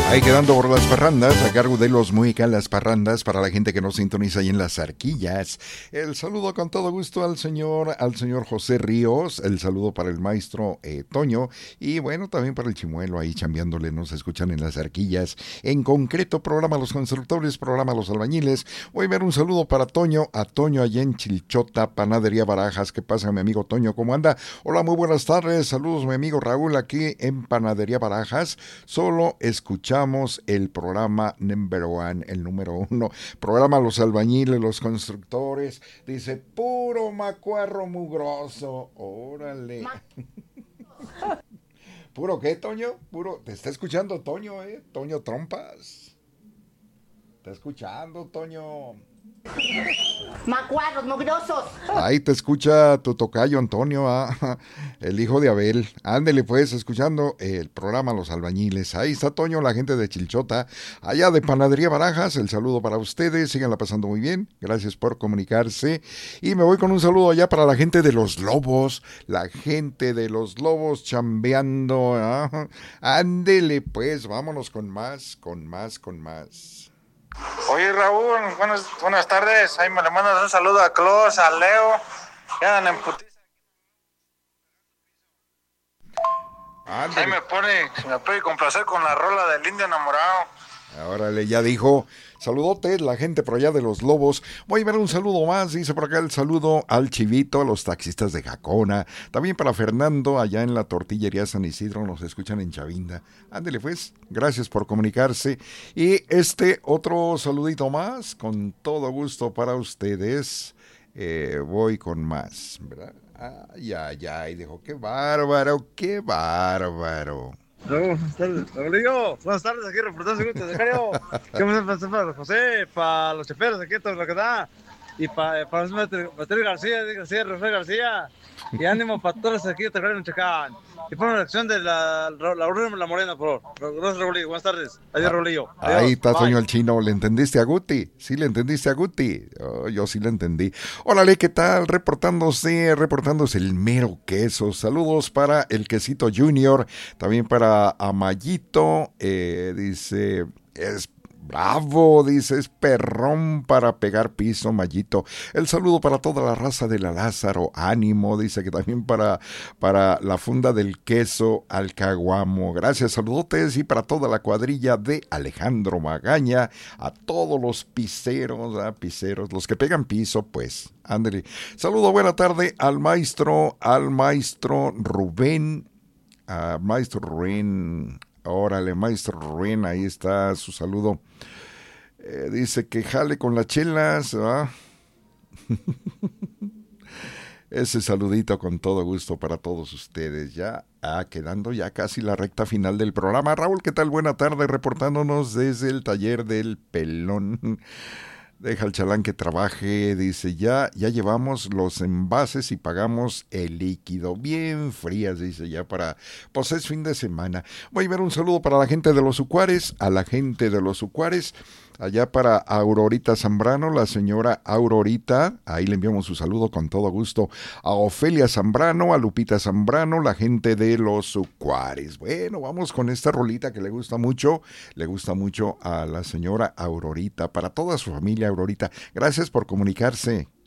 Ahí quedando por las parrandas, a cargo de los Muicas, las parrandas, para la gente que nos sintoniza ahí en las Arquillas. El saludo con todo gusto al señor José Ríos, el saludo para el maestro Toño, y bueno, también para el Chimuelo ahí chambeándole, nos escuchan en las Arquillas. En concreto, programa Los Constructores, programa Los Albañiles. Voy a ver un saludo para Toño, a Toño allá en Chilchota, Panadería Barajas. ¿Qué pasa, mi amigo Toño? ¿Cómo anda? Hola, muy buenas tardes, saludos, mi amigo Raúl, aquí en Panadería Barajas. Solo escuchamos el programa number one, el número uno, programa Los Albañiles, Los Constructores, dice, puro macuarro mugroso, órale. ¿Puro qué, Toño? Puro, te está escuchando Toño, Toño Trompas. Está escuchando, Toño. Macuarros mugrosos. Ahí te escucha tu tocayo Antonio, el hijo de Abel. Ándele pues, escuchando el programa Los Albañiles. Ahí está Toño, la gente de Chilchota, allá de Panadería Barajas. El saludo para ustedes, síganla pasando muy bien. Gracias por comunicarse. Y me voy con un saludo allá para la gente de Los Lobos, la gente de Los Lobos chambeando. Ándele pues, vámonos con más. Oye, Raúl, buenas tardes. Ahí me le mandas un saludo a Clos, a Leo, que andan en putiza. Ahí me puede complacer con la rola del Indio Enamorado. Órale, ya dijo. Saludotes, la gente por allá de Los Lobos. Voy a ver un saludo más, dice por acá el saludo al Chivito, a los taxistas de Jacona. También para Fernando, allá en la tortillería San Isidro, nos escuchan en Chavinda. Ándele pues, gracias por comunicarse. Y otro saludito más, con todo gusto para ustedes. Voy con más, ¿verdad? Ay, dijo, qué bárbaro. Buenas tardes, Raulillo. Buenas tardes, aquí reportando segundos de Cario. ¿Qué más para José? Para los cheferos, aquí todo lo que da. Y para Mateo García, Rafael García. Y ánimo para todos aquí de Tecario en Chacán. Y para una reacción de la Morena, por favor. Gracias, Raulillo. Buenas tardes. Adiós, Raulillo. Ahí está, Toño el Chino. ¿Le entendiste a Guti? ¿Sí le entendiste a Guti? Oh, yo sí le entendí. Órale, ¿qué tal? Reportándose el mero queso. Saludos para el Quesito Junior. También para Amayito. Dice, es bravo, dice, es perrón para pegar piso, Mayito. El saludo para toda la raza de la Lázaro, ánimo, dice que también para la funda del queso Alcaguamo. Gracias, saludotes, y para toda la cuadrilla de Alejandro Magaña, a todos los piseros, los que pegan piso, pues, ándale. Saludo, buena tarde al maestro Rubén, órale, maestro Rubén, ahí está su saludo. Dice que jale con las chelas, ¿verdad? Ese saludito con todo gusto para todos ustedes. Ya quedando ya casi la recta final del programa. Raúl, ¿qué tal? Buena tarde, reportándonos desde el taller del Pelón. Deja al chalán que trabaje, dice, ya llevamos los envases y pagamos el líquido. Bien frías, dice, ya pues es fin de semana. Voy a ver un saludo para la gente de Los Ucuares, allá para Aurorita Zambrano, la señora Aurorita, ahí le enviamos su saludo con todo gusto. A Ofelia Zambrano, a Lupita Zambrano, la gente de Los Ucuares. Bueno, vamos con esta rolita que le gusta mucho a la señora Aurorita, para toda su familia Aurorita. Gracias por comunicarse.